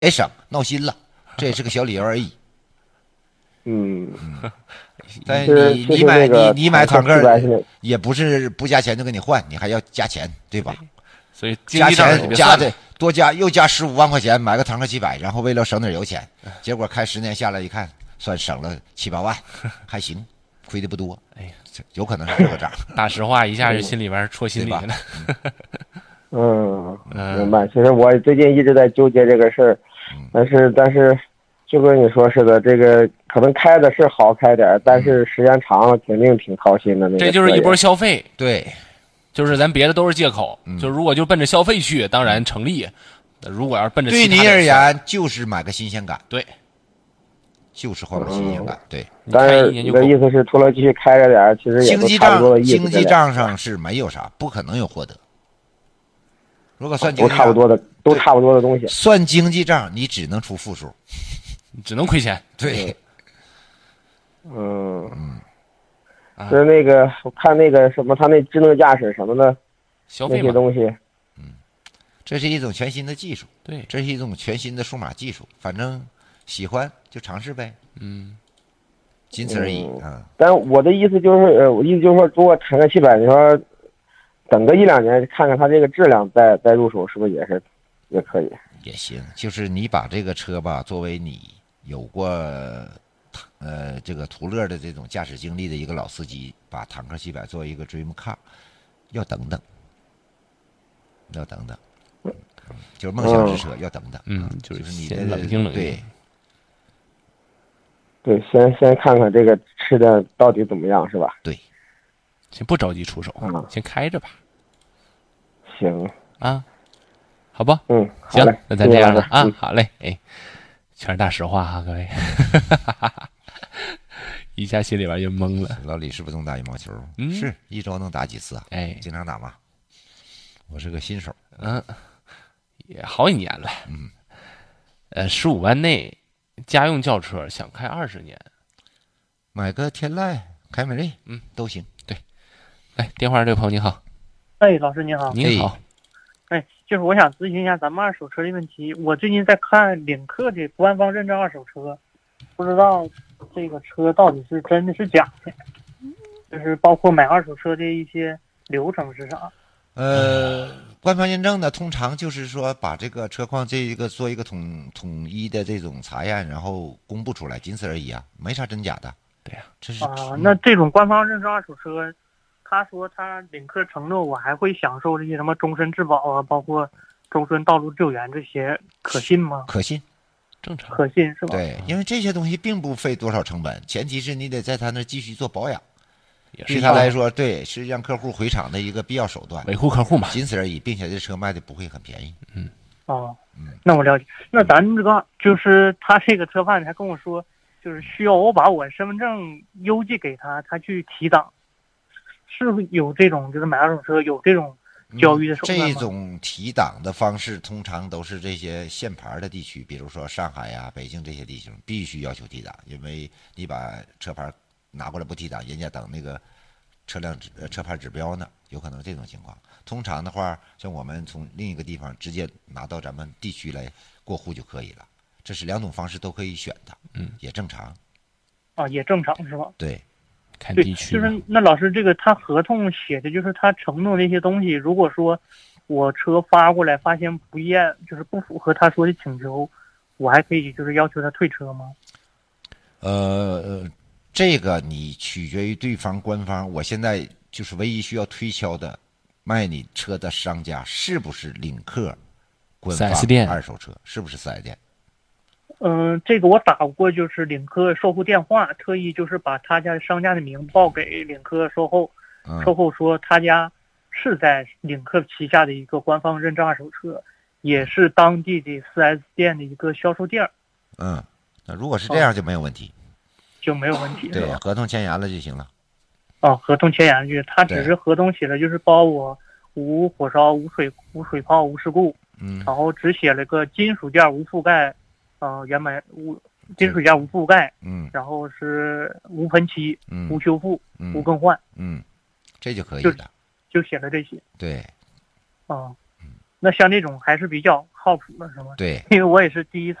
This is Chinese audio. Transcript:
省闹心了，这也是个小理由而已。但你买坦克也不是不加钱就给你换，你还要加钱，对吧？ 所以加钱加的多又加15万块钱买个坦克700，然后为了省点油钱，结果开10年下来一看，算省了7、8万，还行，亏的不多。 哎呀， 有可能是这个账。 大实话一下就心里边戳心里去了。 明白。其实我最近一直在纠结这个事儿，但是就跟你说似的，这个可能开的是好开点，但是时间长了肯定挺操心的。 这就是一波消费， 对， 就是咱别的都是借口，就如果就奔着消费去，当然成立。如果要是奔着对你而言，就是买个新鲜感， 对， 就是换个新鲜感，对。 但是你的意思是，除了继续开着点，其实也都差不多的意思。 经济账上是没有啥，不可能有获得。如果算经济账， 都差不多的东西。 算经济账，你只能出负数， 只能亏钱。 对， 就是那个，我看那个什么，他那智能驾驶什么的， 消费那些东西， 这是一种全新的技术， 对， 这是一种全新的数码技术，反正喜欢就尝试呗，仅此而已啊。 但我的意思就是，说，如果坦克700，你说等个1、2年看看它这个质量，再入手，是不是也可以？ 也行，就是你把这个车吧，作为你有过这个途乐的这种驾驶经历的一个老司机，把坦克700作为一个 dream car， 要等等，就是梦想之车，要等等，就是你的冷静对，先看看这个吃的到底怎么样，是吧？ 对， 先不着急出手，先开着吧。 行啊，好吧， 行， 那咱这样了啊，好嘞，哎，全是大实话哈，各位，一下心里边就懵了。 老李是不是总打羽毛球？是一周能打几次啊？ 哎， 经常打吗？我是个新手， 也好几年了，15万内家用轿车想开20年， 买个天籁、凯美瑞，都行。 对，来电话上这位朋友你好， 哎，老师你好， 你好， 哎，就是我想咨询一下咱们二手车的问题。我最近在看领克的官方认证二手车，不知道这个车到底是真的是假的，就是包括买二手车的一些流程是啥？ 官方认证的通常就是说把这个车况做一个统一的这种查验，然后公布出来，仅此而已啊，没啥真假的。 对呀， 这是那这种官方认证二手车，他说他领克承诺我还会享受这些什么终身质保啊，包括终身道路救援这些，可信吗？ 可信， 正常， 可信是吧？ 对，因为这些东西并不费多少成本，前提是你得在他那继续做保养。对他来说，对，是让客户回厂的一个必要手段， 维护客户嘛， 仅此而已，并且这车卖的不会很便宜。 那我了解。那咱这个就是他这个车贩还跟我说，就是需要我把我身份证邮寄给他，他去提档，是不是有这种就是买二手车有这种交易的手段吗？ 这种提档的方式通常都是这些限牌的地区，比如说上海呀、北京这些地区必须要求提档，因为你把车牌拿过来不提档，人家等那个车牌指标呢，有可能这种情况。通常的话，像我们从另一个地方直接拿到咱们地区来过户就可以了，这是2种方式都可以选的，也正常。 也正常是吧？ 对， 看地区。 就是那老师，这个他合同写的就是他承诺那些东西，如果说我车发过来发现不验，就是不符合他说的请求，我还可以就是要求他退车吗？ 这个你取决于对方官方，我现在就是唯一需要推敲的，卖你车的商家是不是领克官方 4S店二手车，是不是4S店？ 这个我打过，就是领克售后电话，特意就是把他家商家的名报给领克售后，售后说他家是在领克旗下的一个官方认证二手车，也是当地的4S店的一个销售店。 那如果是这样就没有问题。 就没有问题， 对，合同签严了就行了。 合同签严了，他只是合同写了就是包我无火烧、无水泡、无事故，然后只写了个金属件无覆盖，原本金属件无覆盖，然后是无喷漆，无修复，无更换， 这就可以了， 就写了这些。 对， 那像这种还是比较靠谱的，是吗？ 对。 因为我也是第一次。